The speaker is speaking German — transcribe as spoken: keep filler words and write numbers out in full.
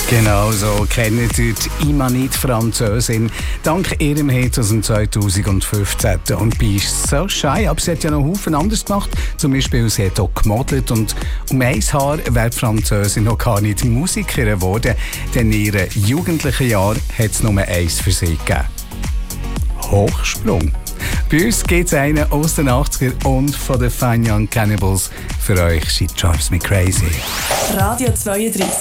Genau so kennt ihr die Imanit Französin dank ihrem Hit aus dem zweitausendfünfzehn. Und bei «So Shy», aber sie hat ja noch Haufen anderes gemacht. Zum Beispiel, sie hat auch gemodelt. Und um ein Haar wäre die Französin noch gar nicht Musikerin geworden, denn in ihren jugendlichen Jahren hat es nur eins für sie gegeben: Hochsprung. Bei uns gibt es einen aus den achtziger und von den Fine Young Cannibals. Für euch «She Drives Me Crazy». Radio zweiunddreißig.